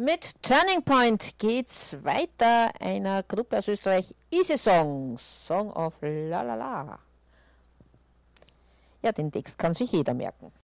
Mit Turning Point geht's weiter, einer Gruppe aus Österreich, Easy Songs, Song of La La La. Ja, den Text kann sich jeder merken.